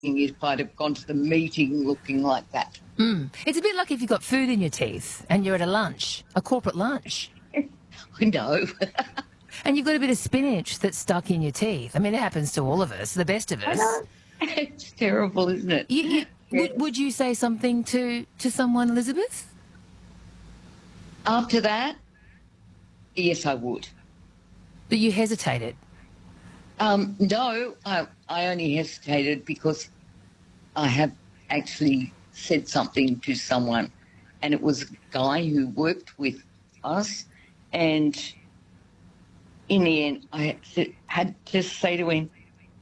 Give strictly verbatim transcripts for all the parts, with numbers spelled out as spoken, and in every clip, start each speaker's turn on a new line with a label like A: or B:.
A: if I'd have gone to the meeting looking like that.
B: Mm. It's a bit like if you've got food in your teeth and you're at a lunch, a corporate lunch.
A: I know.
B: And you've got a bit of spinach that's stuck in your teeth. I mean, it happens to all of us, the best of us.
A: I know. It's terrible, isn't it?
B: You, you,
A: Yeah.
B: would, would you say something to, to someone, Elizabeth?
A: After that, yes, I would.
B: But you hesitated.
A: Um, no, I, I only hesitated because I have actually said something to someone, and it was a guy who worked with us, and in the end I had to, had to say to him,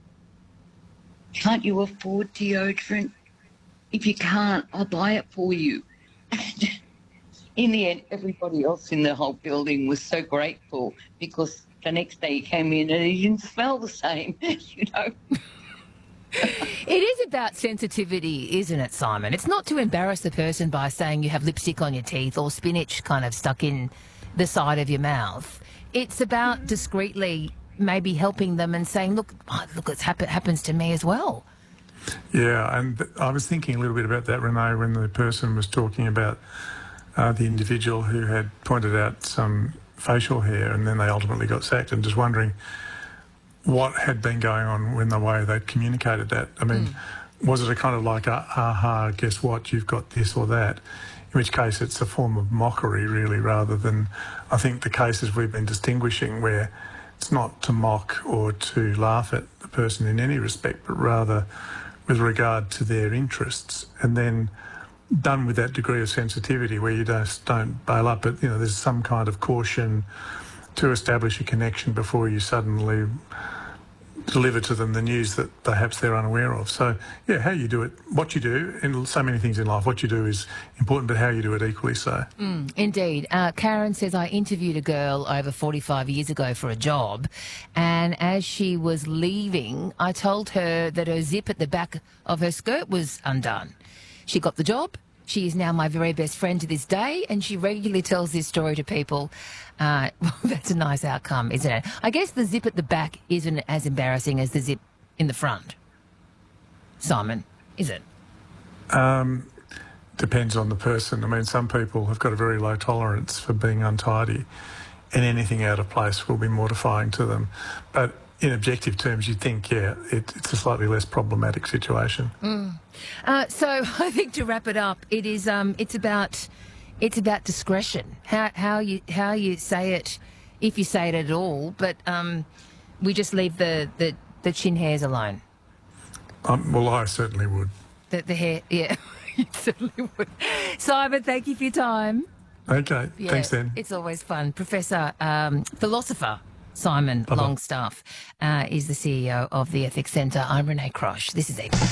A: can't you afford deodorant? If you can't, I'll buy it for you. And in the end, everybody else in the whole building was so grateful because the next day he came in and he didn't smell the same, you know.
B: It is about sensitivity, isn't it, Simon? It's not to embarrass the person by saying you have lipstick on your teeth or spinach kind of stuck in the side of your mouth. It's about discreetly maybe helping them and saying, look, oh, look, it happen- happens to me as well.
C: Yeah, and th- I was thinking a little bit about that, Renee, when the person was talking about uh, the individual who had pointed out some facial hair and then they ultimately got sacked, and just wondering what had been going on when the way they'd communicated that. I mean, mm. was it a kind of like, a, aha, guess what, you've got this or that, in which case it's a form of mockery, really, rather than, I think, the cases we've been distinguishing where it's not to mock or to laugh at the person in any respect, but rather with regard to their interests, and then done with that degree of sensitivity where you just don't bail up, but, you know, there's some kind of caution to establish a connection before you suddenly deliver to them the news that perhaps they're unaware of. So, yeah, how you do it, what you do, and so many things in life, what you do is important, but how you do it equally so.
B: Mm, indeed. Uh, Karen says, I interviewed a girl over forty-five years ago for a job, and as she was leaving, I told her that her zip at the back of her skirt was undone. She got the job. She is now my very best friend to this day, and she regularly tells this story to people. Uh, well, that's a nice outcome, isn't it? I guess the zip at the back isn't as embarrassing as the zip in the front. Simon, is it?
C: Um, depends on the person. I mean, some people have got a very low tolerance for being untidy, and anything out of place will be mortifying to them. But in objective terms, you'd think, yeah, it, it's a slightly less problematic situation.
B: Mm. Uh, so I think to wrap it up, it is um, it's about it's about discretion. How how you how you say it, if you say it at all. But um, we just leave the, the, the chin hairs alone.
C: Um, well, I certainly would.
B: The, the hair, yeah, you certainly would. Simon, thank you for your time.
C: Okay,
B: Yeah,
C: thanks then.
B: It's always fun. Professor, um, philosopher Simon
C: Bye-bye.
B: Longstaff uh, is the C E O of the Ethics Centre. I'm Renee Crosh. This is A.